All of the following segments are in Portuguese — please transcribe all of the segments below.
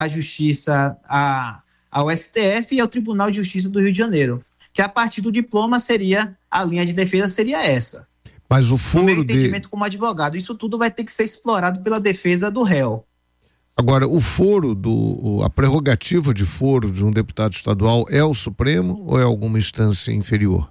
à Justiça, ao STF e ao Tribunal de Justiça do Rio de Janeiro, que a partir do diploma a linha de defesa seria essa. Mas o foro meu entendimento como advogado, isso tudo vai ter que ser explorado pela defesa do réu. Agora, o foro, a prerrogativa de foro de um deputado estadual é o Supremo ou é alguma instância inferior?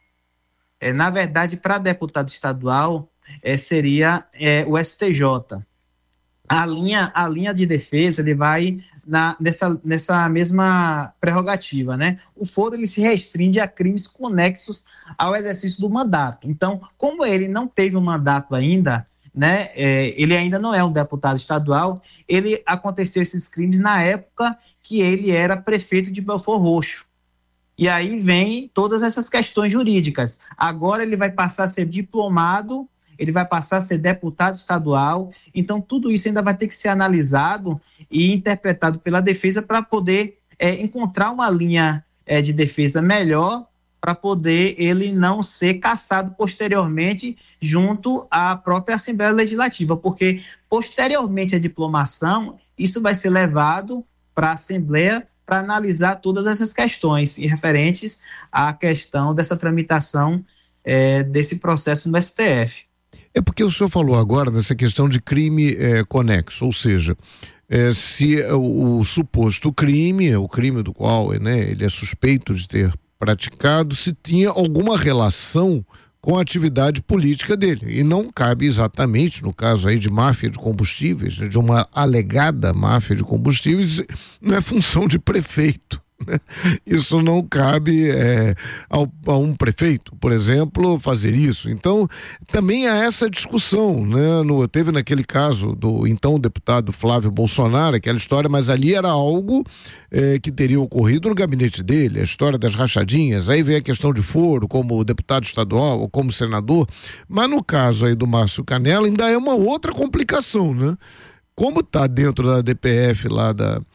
Na verdade, para deputado estadual, seria o STJ. A linha de defesa, ele vai nessa mesma prerrogativa, né? O foro, ele se restringe a crimes conexos ao exercício do mandato. Então, como ele não teve um mandato ainda, né? Ele ainda não é um deputado estadual, ele aconteceu esses crimes na época que ele era prefeito de Belford Roxo. E aí vem todas essas questões jurídicas. Agora ele vai passar a ser diplomado, ele vai passar a ser deputado estadual, então tudo isso ainda vai ter que ser analisado e interpretado pela defesa para poder encontrar uma linha de defesa melhor, para poder ele não ser cassado posteriormente junto à própria Assembleia Legislativa, porque posteriormente à diplomação, isso vai ser levado para a Assembleia para analisar todas essas questões referentes à questão dessa tramitação desse processo no STF. É porque o senhor falou agora dessa questão de crime conexo, ou seja, se o suposto crime, o crime do qual, né, ele é suspeito de ter praticado, se tinha alguma relação com a atividade política dele, e não cabe exatamente, no caso aí de máfia de combustíveis, de uma alegada máfia de combustíveis, não é função de prefeito, né? Isso não cabe a um prefeito, por exemplo, fazer isso. Então, também há essa discussão, né? Teve naquele caso do então deputado Flávio Bolsonaro, aquela história, mas ali era algo que teria ocorrido no gabinete dele, a história das rachadinhas, aí vem a questão de foro como deputado estadual ou como senador, mas no caso aí do Márcio Canela ainda é uma outra complicação, né? Como está dentro da DPF lá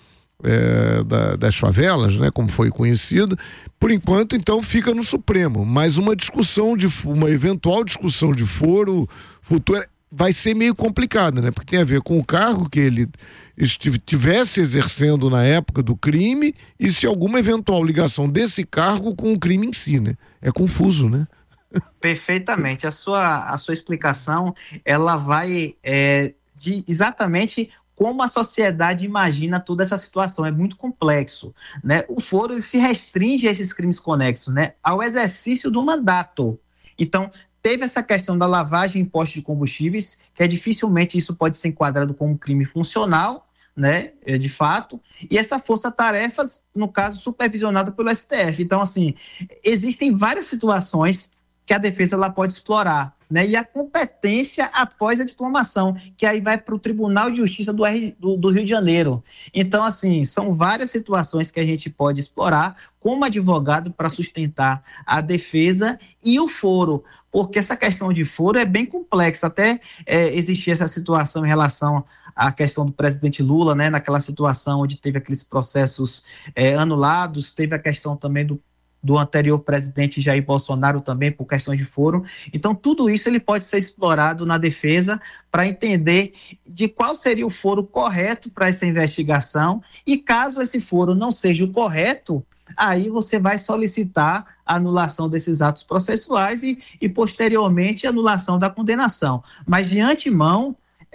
das favelas, né, como foi conhecido, por enquanto então fica no Supremo, mas uma eventual discussão de foro futura vai ser meio complicada, né, porque tem a ver com o cargo que ele estivesse exercendo na época do crime e se alguma eventual ligação desse cargo com o crime em si, né, é confuso, né? Perfeitamente, a sua explicação, ela vai de exatamente como a sociedade imagina toda essa situação, é muito complexo, né? O foro, ele se restringe a esses crimes conexos, né, ao exercício do mandato. Então, teve essa questão da lavagem e imposto de combustíveis, que dificilmente isso pode ser enquadrado como crime funcional, né, de fato, e essa força-tarefa, no caso, supervisionada pelo STF. Então, assim, existem várias situações que a defesa ela pode explorar, né? E a competência após a diplomação, que aí vai para o Tribunal de Justiça do Rio de Janeiro. Então, assim, são várias situações que a gente pode explorar como advogado para sustentar a defesa e o foro, porque essa questão de foro é bem complexa. Até existia essa situação em relação à questão do presidente Lula, né? Naquela situação onde teve aqueles processos anulados, teve a questão também do anterior presidente Jair Bolsonaro também, por questões de foro. Então, tudo isso ele pode ser explorado na defesa para entender de qual seria o foro correto para essa investigação e caso esse foro não seja o correto, aí você vai solicitar a anulação desses atos processuais e posteriormente a anulação da condenação. Mas de antemão,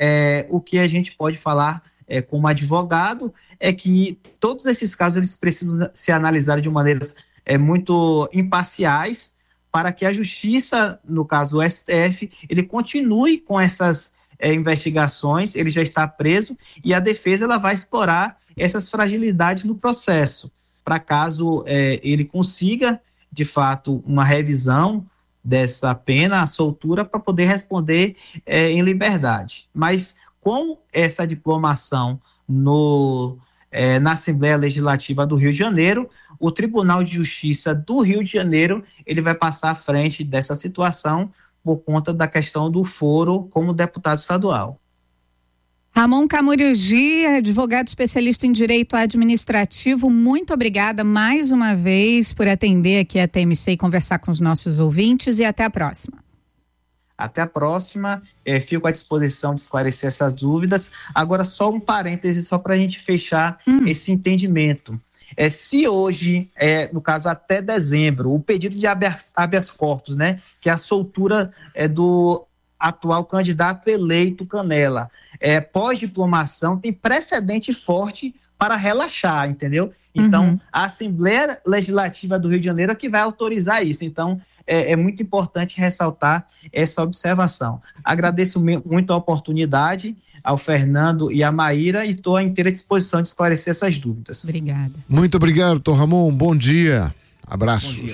o que a gente pode falar como advogado é que todos esses casos eles precisam ser analisados de maneiras muito imparciais para que a justiça, no caso o STF, ele continue com essas investigações, ele já está preso e a defesa ela vai explorar essas fragilidades no processo, para caso ele consiga, de fato, uma revisão dessa pena, a soltura, para poder responder em liberdade. Mas com essa diplomação na Assembleia Legislativa do Rio de Janeiro, o Tribunal de Justiça do Rio de Janeiro, ele vai passar à frente dessa situação por conta da questão do foro como deputado estadual. Ramon Camurigi, advogado especialista em direito administrativo, muito obrigada mais uma vez por atender aqui a TMC e conversar com os nossos ouvintes e até a próxima. Até a próxima, fico à disposição de esclarecer essas dúvidas. Agora, só um parêntese, só para a gente fechar esse entendimento. Se hoje, no caso até dezembro, o pedido de habeas corpus, né, que é a soltura do atual candidato eleito Canela, pós-diplomação, tem precedente forte para relaxar, entendeu? Então, a Assembleia Legislativa do Rio de Janeiro é que vai autorizar isso. Então, é muito importante ressaltar essa observação. Agradeço muito a oportunidade ao Fernando e à Maíra e estou à inteira disposição de esclarecer essas dúvidas. Obrigada. Muito obrigado, Dr. Ramon. Bom dia. Abraços. Bom dia.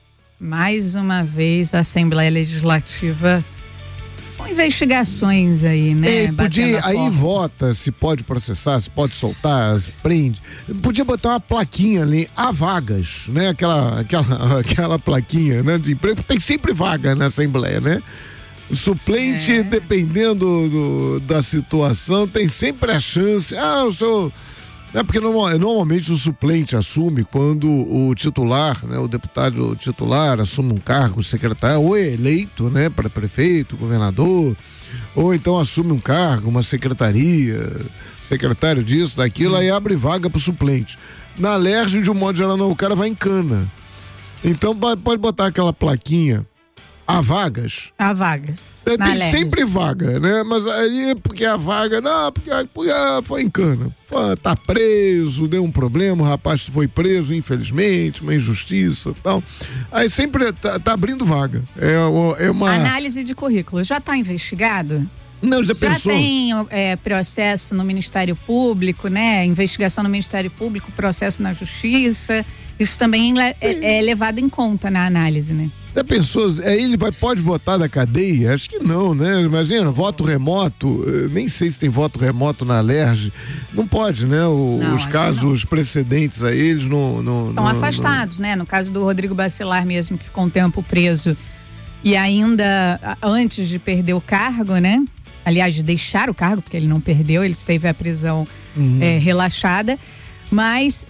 Mais uma vez, a Assembleia Legislativa com investigações aí, né? Aí vota se pode processar, se pode soltar, se prende. Podia botar uma plaquinha ali, há vagas, né? Aquela plaquinha, né? De emprego, tem sempre vaga na Assembleia, né? O suplente, dependendo da situação, tem sempre a chance. Eu sou... Porque normalmente o suplente assume quando o titular, né, o deputado titular assume um cargo secretário, ou é eleito, né, para prefeito, governador, ou então assume um cargo, uma secretaria, secretário disso, daquilo, aí abre vaga para o suplente. Na LERJ, de um modo geral, não, o cara vai em cana. Então pode botar aquela plaquinha. Há vagas? Há vagas. Tem sempre vaga, né? Mas aí, porque a vaga, não, porque foi em cana. Tá preso, deu um problema, o rapaz foi preso, infelizmente, uma injustiça e tal. Aí sempre tá abrindo vaga. É uma... Análise de currículo. Já tá investigado? Não, já pensou? Tem processo no Ministério Público, né? Investigação no Ministério Público, processo na Justiça. Isso também é levado em conta na análise, né? Já pensou, ele pode votar da cadeia? Acho que não, né? Imagina, voto remoto, nem sei se tem voto remoto na LERJ, não pode, né? Os casos precedentes a eles não estão afastados, né? No caso do Rodrigo Bacelar mesmo, que ficou um tempo preso e ainda antes de perder o cargo, né? Aliás, de deixar o cargo, porque ele não perdeu, ele teve a prisão relaxada. Mas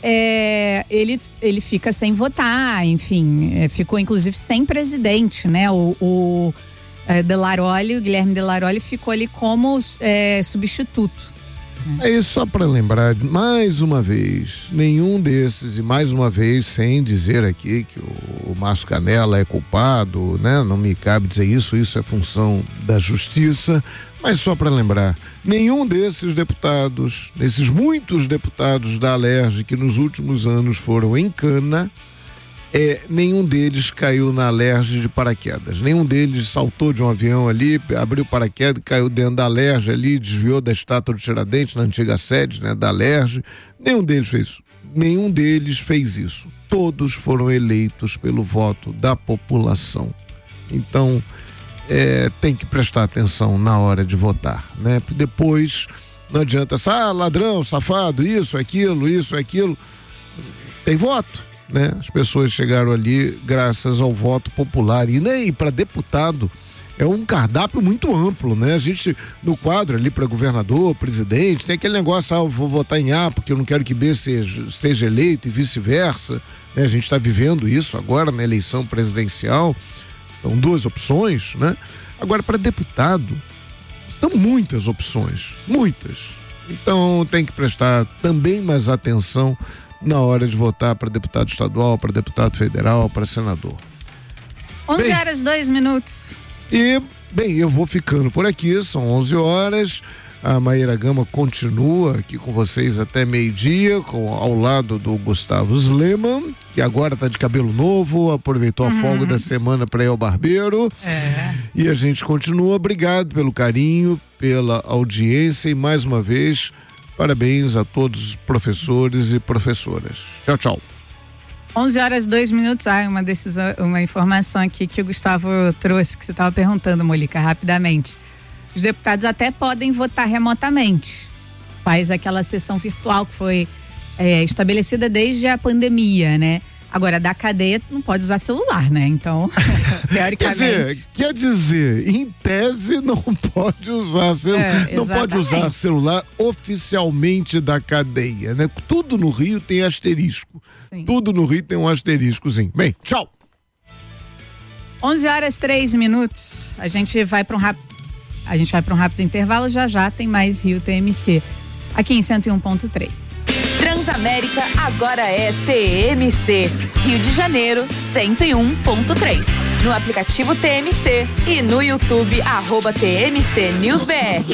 ele fica sem votar, enfim, ficou inclusive sem presidente, né? O Delaroli, o Guilherme Delaroli ficou ali como substituto. É isso, só para lembrar, mais uma vez, nenhum desses, e mais uma vez, sem dizer aqui que o Márcio Canela é culpado, né? Não me cabe dizer isso é função da justiça, mas só para lembrar, nenhum desses deputados, desses muitos deputados da LERJ que nos últimos anos foram em cana, nenhum deles caiu na LERJ de paraquedas. Nenhum deles saltou de um avião ali, abriu paraquedas, caiu dentro da LERJ ali, desviou da estátua do Tiradentes, na antiga sede, né, da LERJ. Nenhum deles fez isso. Nenhum deles fez isso. Todos foram eleitos pelo voto da população. Então, tem que prestar atenção na hora de votar, né? Depois não adianta, ladrão, safado, isso, aquilo. Tem voto, né? As pessoas chegaram ali graças ao voto popular e para deputado é um cardápio muito amplo, né? A gente, no quadro ali para governador, presidente, tem aquele negócio, eu vou votar em A porque eu não quero que B seja eleito e vice-versa, né? A gente está vivendo isso agora na eleição presidencial. São duas opções, né? Agora, para deputado, são muitas opções, muitas. Então, tem que prestar também mais atenção na hora de votar para deputado estadual, para deputado federal, para senador. 11h02. E, eu vou ficando por aqui, são 11 horas. A Maíra Gama continua aqui com vocês até meio-dia, ao lado do Gustavo Sleman, que agora tá de cabelo novo, aproveitou a folga da semana para ir ao barbeiro. E a gente continua. Obrigado pelo carinho, pela audiência e mais uma vez, parabéns a todos os professores e professoras. Tchau, tchau. 11h02. Uma informação aqui que o Gustavo trouxe, que você estava perguntando, Molica, rapidamente. Os deputados até podem votar remotamente. Faz aquela sessão virtual que foi estabelecida desde a pandemia, né? Agora, da cadeia não pode usar celular, né? Então, teoricamente. Quer dizer, em tese não pode usar celular. Não pode usar celular oficialmente da cadeia, né? Tudo no Rio tem asterisco. Sim. Tudo no Rio tem um asteriscozinho. Bem, tchau. 11h03. A gente vai para um rápido intervalo, já tem mais Rio TMC aqui em 101.3. Transamérica agora é TMC, Rio de Janeiro 101.3. No aplicativo TMC e no YouTube @TMC News BR.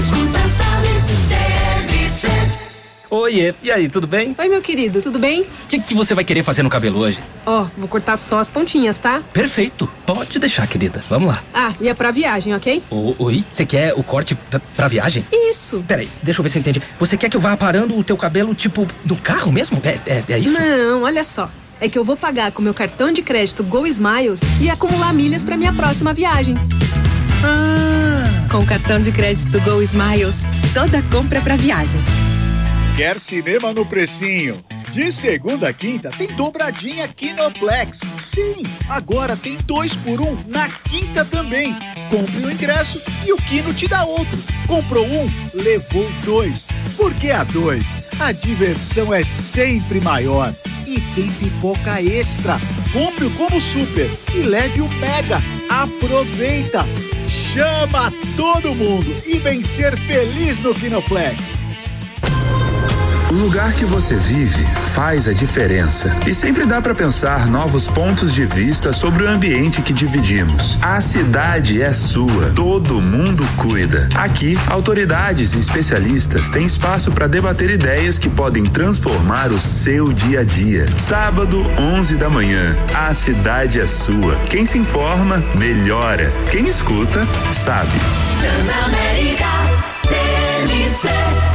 Oiê, e aí, tudo bem? Oi, meu querido, tudo bem? O que você vai querer fazer no cabelo hoje? Vou cortar só as pontinhas, tá? Perfeito, pode deixar, querida, vamos lá. E é pra viagem, ok? Oi, você quer o corte pra viagem? Isso. Peraí, deixa eu ver se eu entendi. Você quer que eu vá aparando o teu cabelo, tipo, no carro mesmo? É isso? Não, olha só. É que eu vou pagar com meu cartão de crédito Go Smiles e acumular milhas pra minha próxima viagem. Com o cartão de crédito Go Smiles, toda compra é pra viagem. Quer cinema no precinho? De segunda a quinta tem dobradinha Kinoplex. Sim, agora tem 2 por 1 na quinta também. Compre o ingresso e o Kino te dá outro. Comprou um, levou 2. Porque a 2, a diversão é sempre maior. E tem pipoca extra. Compre o Combo Super e leve o Mega. Aproveita! Chama todo mundo e vem ser feliz no Kinoplex. O lugar que você vive faz a diferença e sempre dá para pensar novos pontos de vista sobre o ambiente que dividimos. A cidade é sua, todo mundo cuida. Aqui, autoridades e especialistas têm espaço para debater ideias que podem transformar o seu dia a dia. Sábado, 11 da manhã, a cidade é sua. Quem se informa, melhora. Quem escuta, sabe. Transamérica TMC.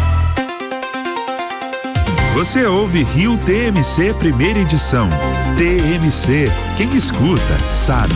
Você ouve Rio TMC primeira edição. TMC, quem escuta, sabe.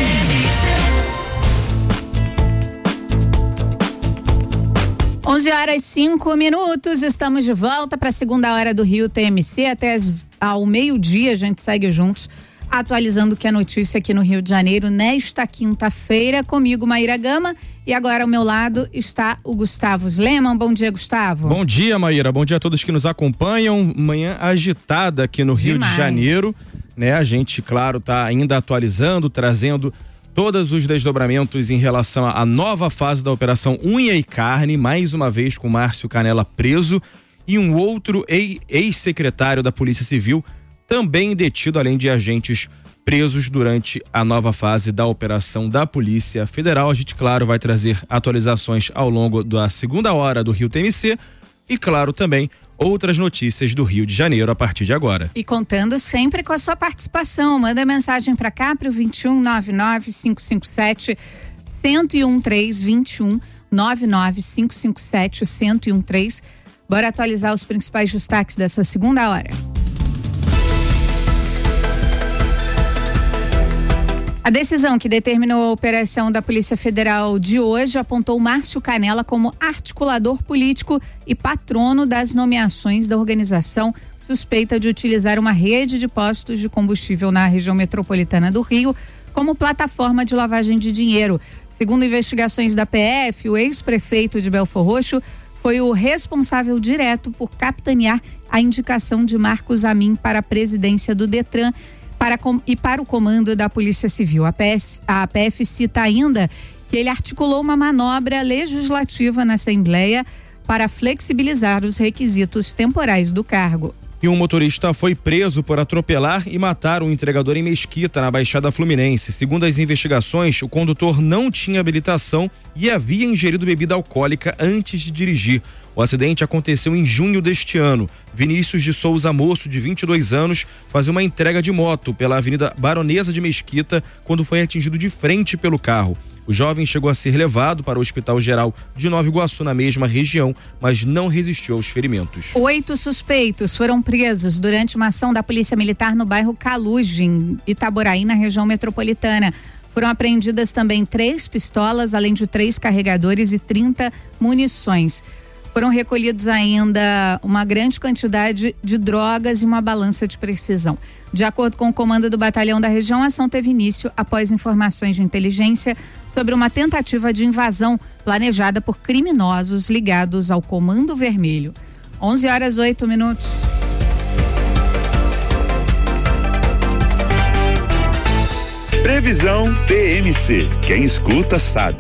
11h05, estamos de volta para a segunda hora do Rio TMC. Até ao meio-dia a gente segue juntos, atualizando o que é notícia aqui no Rio de Janeiro nesta quinta-feira. Comigo, Maíra Gama. E agora ao meu lado está o Gustavo Sleman. Bom dia, Gustavo. Bom dia, Maíra. Bom dia a todos que nos acompanham. Manhã agitada aqui no Rio de Janeiro, né? A gente, claro, tá ainda atualizando, trazendo todos os desdobramentos em relação à nova fase da Operação Unha e Carne, mais uma vez com Márcio Canela preso e um outro ex-secretário da Polícia Civil também detido, além de agentes presos durante a nova fase da operação da Polícia Federal. A gente, claro, vai trazer atualizações ao longo da segunda hora do Rio TMC e, claro, também outras notícias do Rio de Janeiro a partir de agora. E contando sempre com a sua participação. Manda mensagem para cá pro 2199-557-1013, 2199-557-1013. Bora atualizar os principais destaques dessa segunda hora. A decisão que determinou a operação da Polícia Federal de hoje apontou Márcio Canela como articulador político e patrono das nomeações da organização suspeita de utilizar uma rede de postos de combustível na região metropolitana do Rio como plataforma de lavagem de dinheiro. Segundo investigações da PF, o ex-prefeito de Belfor Roxo foi o responsável direto por capitanear a indicação de Marcos Amin para a presidência do Detran para o comando da Polícia Civil. A PF cita ainda que ele articulou uma manobra legislativa na Assembleia para flexibilizar os requisitos temporais do cargo. E um motorista foi preso por atropelar e matar um entregador em Mesquita, na Baixada Fluminense. Segundo as investigações, o condutor não tinha habilitação e havia ingerido bebida alcoólica antes de dirigir. O acidente aconteceu em junho deste ano. Vinícius de Souza Moço, de 22 anos, fazia uma entrega de moto pela Avenida Baronesa de Mesquita quando foi atingido de frente pelo carro. O jovem chegou a ser levado para o Hospital Geral de Nova Iguaçu, na mesma região, mas não resistiu aos ferimentos. 8 suspeitos foram presos durante uma ação da Polícia Militar no bairro Caluge, em Itaboraí, na região metropolitana. Foram apreendidas também 3 pistolas, além de 3 carregadores e 30 munições. Foram recolhidos ainda uma grande quantidade de drogas e uma balança de precisão. De acordo com o comando do batalhão da região, a ação teve início após informações de inteligência sobre uma tentativa de invasão planejada por criminosos ligados ao Comando Vermelho. 11h08. Previsão TMC. Quem escuta sabe.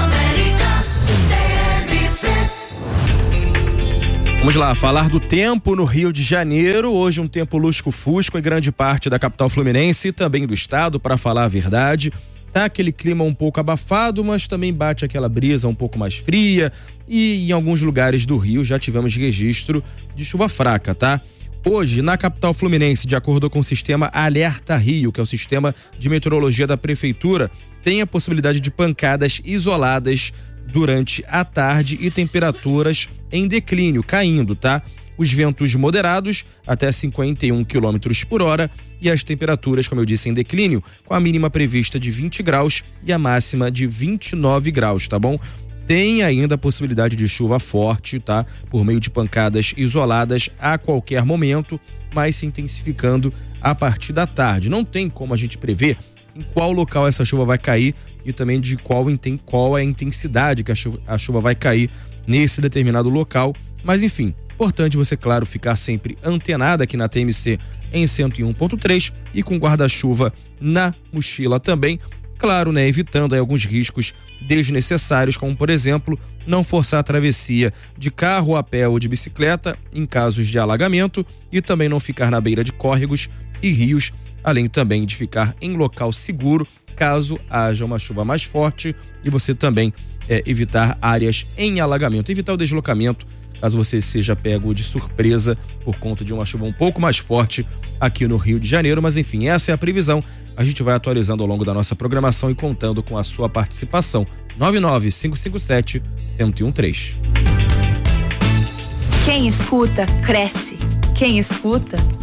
Vamos lá, falar do tempo no Rio de Janeiro. Hoje um tempo lusco-fusco em grande parte da capital fluminense e também do estado, para falar a verdade. Tá aquele clima um pouco abafado, mas também bate aquela brisa um pouco mais fria e em alguns lugares do Rio já tivemos registro de chuva fraca, tá? Hoje, na capital fluminense, de acordo com o sistema Alerta Rio, que é o sistema de meteorologia da prefeitura, tem a possibilidade de pancadas isoladas durante a tarde e temperaturas em declínio, caindo, tá? Os ventos moderados até 51 km por hora e as temperaturas, como eu disse, em declínio, com a mínima prevista de 20 graus e a máxima de 29 graus, tá bom? Tem ainda a possibilidade de chuva forte, tá? Por meio de pancadas isoladas a qualquer momento, mas se intensificando a partir da tarde. Não tem como a gente prever em qual local essa chuva vai cair e também de qual é a intensidade que a chuva vai cair nesse determinado local. Mas enfim, importante você, claro, ficar sempre antenado aqui na TMC em 101.3 e com guarda-chuva na mochila também. Claro, né, evitando aí alguns riscos desnecessários, como por exemplo, não forçar a travessia de carro, a pé ou de bicicleta em casos de alagamento e também não ficar na beira de córregos e rios, além também de ficar em local seguro caso haja uma chuva mais forte e você também evitar áreas em alagamento, evitar o deslocamento caso você seja pego de surpresa por conta de uma chuva um pouco mais forte aqui no Rio de Janeiro. Mas enfim, essa é a previsão. A gente vai atualizando ao longo da nossa programação e contando com a sua participação. 99557-1013. Quem escuta, cresce. Quem escuta,